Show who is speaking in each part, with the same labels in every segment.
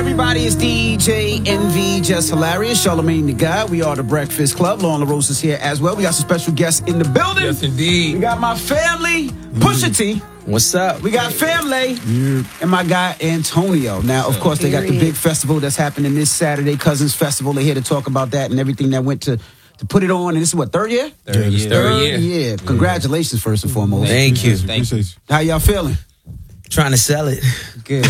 Speaker 1: everybody? It's DJ Envy, Just Hilarious, Charlamagne the God. We are the Breakfast Club. Lauren LaRose is here as well. We got some special guests in the building.
Speaker 2: Yes, indeed.
Speaker 1: We got my family, Pusha T.
Speaker 3: What's up?
Speaker 1: We got family and my guy Antonio. Now, of course, they got the big festival that's happening this Saturday, Cousins Festival. They're here to talk about that and everything that went to put it on. And this is what, third year?
Speaker 2: Third year.
Speaker 1: Yeah. Congratulations, first and foremost.
Speaker 3: Thank you.
Speaker 4: Appreciate you.
Speaker 1: How y'all feeling?
Speaker 3: Trying to sell it.
Speaker 1: Good.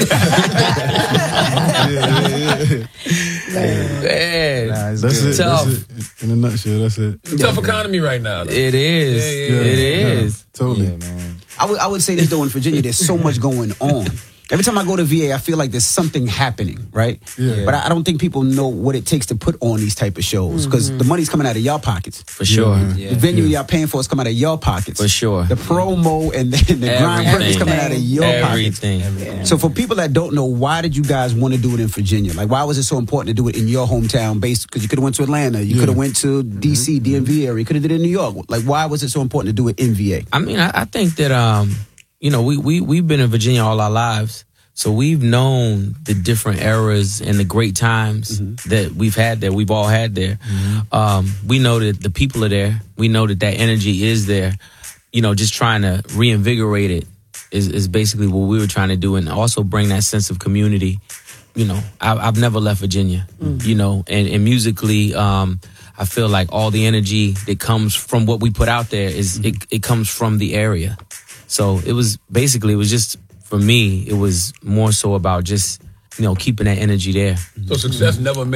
Speaker 3: Man,
Speaker 4: That's it.
Speaker 3: tough.
Speaker 4: That's it. In a nutshell, that's it.
Speaker 2: Tough economy right now, though.
Speaker 3: It is.
Speaker 2: Yeah.
Speaker 3: It is.
Speaker 4: Totally.
Speaker 1: I would say this though, in Virginia, there's so much going on. Every time I go to VA, I feel like there's something happening, right?
Speaker 4: Yeah.
Speaker 1: But I don't think people know what it takes to put on these type of shows because the money's coming out of y'all pockets.
Speaker 3: For sure.
Speaker 1: The venue y'all paying for is coming out of your pockets.
Speaker 3: For sure.
Speaker 1: The promo and the grind work is coming out of your pockets.
Speaker 3: Everything.
Speaker 1: So for people that don't know, why did you guys want to do it in Virginia? Like, why was it so important to do it in your hometown base? Because you could have went to Atlanta, you could have went to DC, DMV area, you could have did it in New York. Like, why was it so important to do it in VA?
Speaker 3: I mean, I think that, we've been in Virginia all our lives. So we've known the different eras and the great times that we've had there. We've all had there. We know that the people are there. We know that energy is there. Just trying to reinvigorate it is basically what we were trying to do, and also bring that sense of community. I've never left Virginia, and musically, I feel like all the energy that comes from what we put out there it comes from the area. So it was just, for me, it was more so about just, keeping that energy there.
Speaker 2: So success never